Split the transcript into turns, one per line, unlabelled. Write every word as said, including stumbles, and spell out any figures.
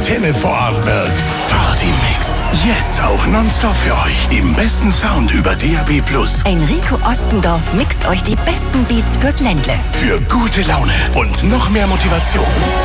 Antenne Vorarlberg. Party-Mix. Jetzt auch nonstop für euch. Im besten Sound über D A B plus.
Enrico Ostendorf mixt euch die besten Beats fürs Ländle.
Für gute Laune und noch mehr Motivation.